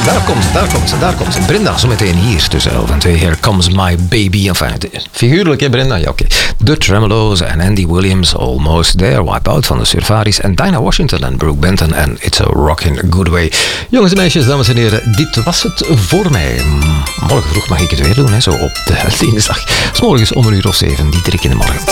Daar komt ze. Brenda, zometeen hier tussen 11 en 2. Here Comes My Baby. Enfin, figuurlijk, hè, Brenda? Ja, oké. De Tremolo's en Andy Williams, Almost There. Wipeout van de Surfaris. En Dinah Washington en Brooke Benton. En It's a Rockin' Good Way. Jongens en meisjes, dames en heren, dit was het voor mij. Morgen vroeg mag ik het weer doen, hè, zo op de dinsdag. 's Morgens om 1:07, die 3 in de morgen.